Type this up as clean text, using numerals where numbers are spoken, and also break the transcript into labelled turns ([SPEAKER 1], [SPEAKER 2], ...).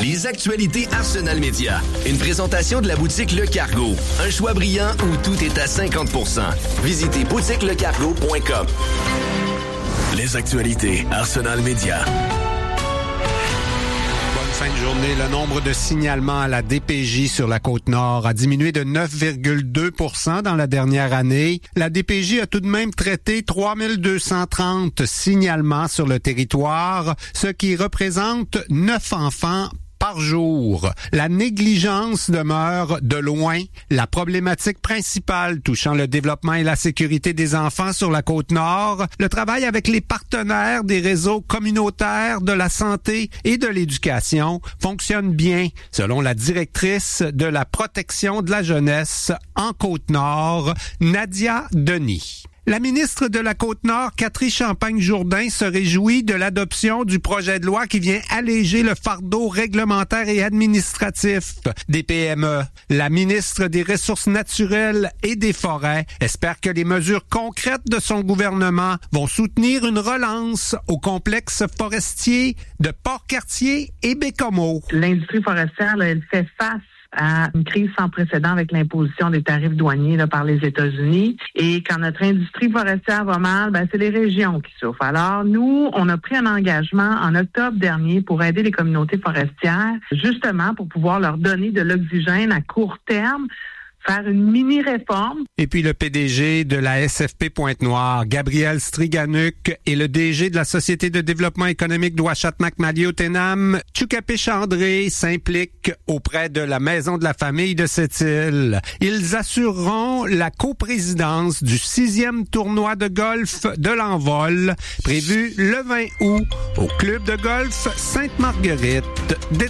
[SPEAKER 1] Les actualités Arsenal Média. Une présentation de la boutique Le Cargo. Un choix brillant où tout est à 50%. Visitez boutiquelecargo.com. Les actualités Arsenal Média.
[SPEAKER 2] Fin de journée, le nombre de signalements à la DPJ sur la Côte-Nord a diminué de 9,2% dans la dernière année. La DPJ a tout de même traité 3230 signalements sur le territoire, ce qui représente 9 enfants par jour. La négligence demeure de loin la problématique principale touchant le développement et la sécurité des enfants sur la Côte-Nord. Le travail avec les partenaires des réseaux communautaires de la santé et de l'éducation fonctionne bien, selon la directrice de la protection de la jeunesse en Côte-Nord, Nadia Denis. La ministre de la Côte-Nord, Catherine Champagne-Jourdain, se réjouit de l'adoption du projet de loi qui vient alléger le fardeau réglementaire et administratif des PME. La ministre des Ressources naturelles et des Forêts espère que les mesures concrètes de son gouvernement vont soutenir une relance au complexe forestier de Port-Cartier et Bécomo.
[SPEAKER 3] L'industrie forestière, là, elle fait face à une crise sans précédent avec l'imposition des tarifs douaniers là, par les États-Unis. Et quand notre industrie forestière va mal, c'est les régions qui souffrent. Alors, nous, on a pris un engagement en octobre dernier pour aider les communautés forestières, justement pour pouvoir leur donner de l'oxygène à court terme, faire une mini-réforme.
[SPEAKER 2] Et puis le PDG de la SFP Pointe-Noire, Gabriel Striganuk, et le DG de la Société de développement économique d'Ouachatmac-Maliotenam, Tchoukapich André, s'impliquent auprès de la Maison de la famille de cette île. Ils assureront la coprésidence du 6e tournoi de golf de l'Envol, prévu le 20 août au Club de golf Sainte-Marguerite.